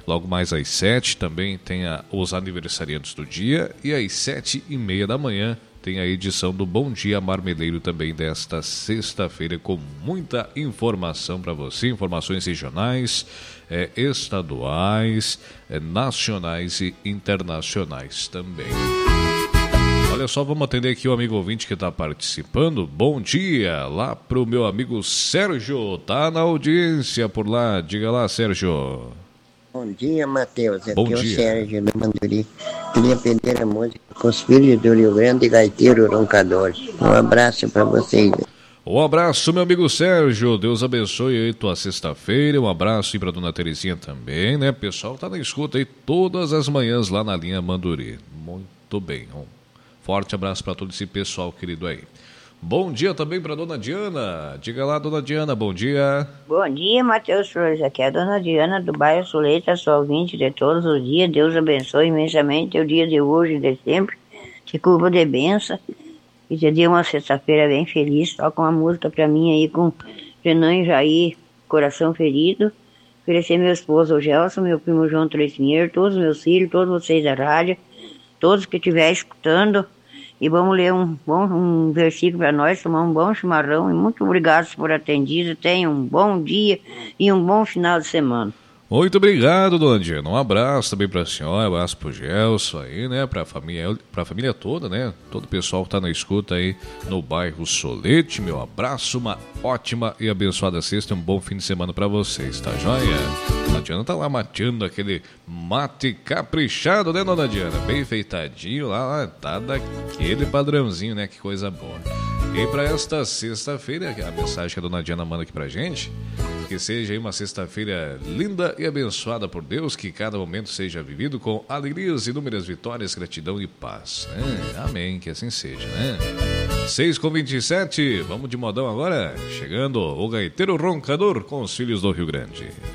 Logo mais às 7 também tem os aniversariantes do dia. E às 7h30 da manhã tem a edição do Bom Dia Marmeleiro também desta sexta-feira, com muita informação para você, informações regionais, estaduais, nacionais e internacionais também. Olha só, vamos atender aqui o amigo ouvinte que está participando. Bom dia lá pro meu amigo Sérgio, tá na audiência por lá. Diga lá, Sérgio. Bom dia, Matheus. Bom Aqui é o dia. Sérgio do Manduri. Queria pedir a música com os filhos do Rio Grande, Gaiteiro Roncador. Um abraço para vocês. Um abraço, meu amigo Sérgio. Deus abençoe aí tua sexta-feira. Um abraço aí pra dona Terezinha também, né? O pessoal tá na escuta aí todas as manhãs lá na linha Manduri. Muito bem. Um forte abraço para todo esse pessoal querido aí. Bom dia também para dona Diana. Diga lá, dona Diana, bom dia. Bom dia, Matheus Flores. Aqui é a dona Diana do bairro Suleta, sou ouvinte de todos os dias. Deus abençoe imensamente o dia de hoje e de sempre. Te curva de bênção. E te dê uma sexta-feira bem feliz. Toca uma música para mim aí com Renan e Jair, Coração Ferido. Oferecer meu esposo, o Gelson, meu primo João Três Pinheiro, todos os meus filhos, todos vocês da rádio, todos que estiverem escutando. E vamos ler um versículo para nós, tomar um bom chimarrão. E muito obrigado por atendido. Tenham um bom dia e um bom final de semana. Muito obrigado, dona Diana. Um abraço também para a senhora, um abraço para o Gelson aí, né? Para a família toda, né? Todo o pessoal que está na escuta aí no bairro Solete. Meu abraço, uma ótima e abençoada sexta e um bom fim de semana para vocês, tá joia? A Diana tá lá mateando aquele mate caprichado, né, dona Diana? Bem feitadinho lá, tá daquele padrãozinho, né? Que coisa boa. E para esta sexta-feira, a mensagem que a dona Diana manda aqui pra gente, que seja aí uma sexta-feira linda e abençoada por Deus, que cada momento seja vivido com alegrias, inúmeras vitórias, gratidão e paz. Amém, que assim seja, né? 6h27, vamos de modão agora, chegando o Gaiteiro Roncador com os filhos do Rio Grande.